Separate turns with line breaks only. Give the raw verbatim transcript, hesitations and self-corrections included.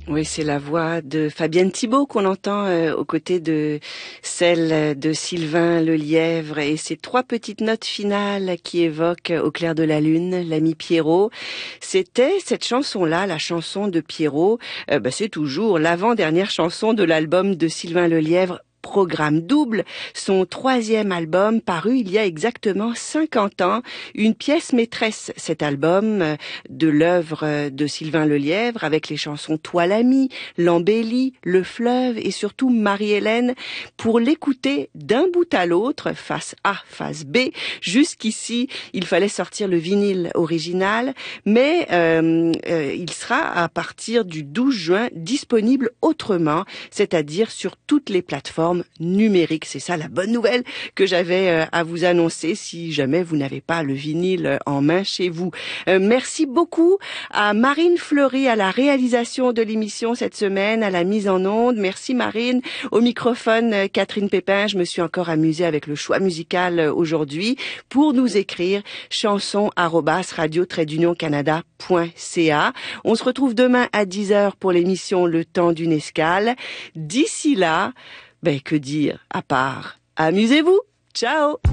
Oui, c'est la voix de Fabienne Thibault qu'on entend euh, aux côtés de celle de Sylvain Lelièvre et ces trois petites notes finales qui évoquent Au clair de la lune, l'ami Pierrot. C'était cette chanson-là, la chanson de Pierrot, euh, bah, c'est toujours l'avant-dernière chanson de l'album de Sylvain Lelièvre, Programme double, son troisième album paru il y a exactement cinquante ans, une pièce maîtresse, cet album euh, de l'œuvre de Sylvain Lelièvre avec les chansons Toi l'ami, L'embellie, Le fleuve et surtout Marie-Hélène. Pour l'écouter d'un bout à l'autre, face A, face B, jusqu'ici, il fallait sortir le vinyle original, mais euh, euh, il sera à partir du douze juin disponible autrement, c'est-à-dire sur toutes les plateformes numérique. C'est ça la bonne nouvelle que j'avais euh, à vous annoncer si jamais vous n'avez pas le vinyle en main chez vous. Euh, merci beaucoup à Marine Fleury à la réalisation de l'émission cette semaine, à la mise en onde. Merci Marine. Au microphone, euh, Catherine Pépin. Je me suis encore amusée avec le choix musical euh, aujourd'hui pour nous écrire chanson arobase radio trait d'union canada point c a. On se retrouve demain à dix heures pour l'émission Le temps d'une escale. D'ici là, ben, que dire, à part, amusez-vous. Ciao!